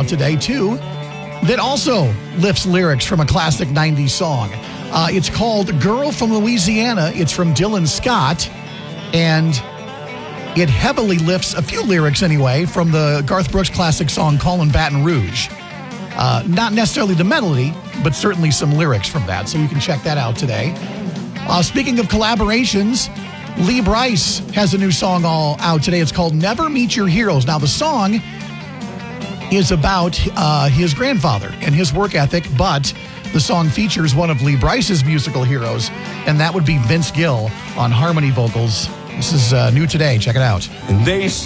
out today, too, that also lifts lyrics from a classic 90s song. It's called Girl from Louisiana. It's from Dylan Scott, and it heavily lifts a few lyrics anyway from the Garth Brooks classic song Callin' Baton Rouge. Not necessarily the melody, but certainly some lyrics from that, so you can check that out today. Speaking of collaborations, Lee Brice has a new song all out today. It's called Never Meet Your Heroes. Now, the song is about his grandfather and his work ethic, but the song features one of Lee Brice's musical heroes, and that would be Vince Gill on harmony vocals. This is new today. Check it out. And they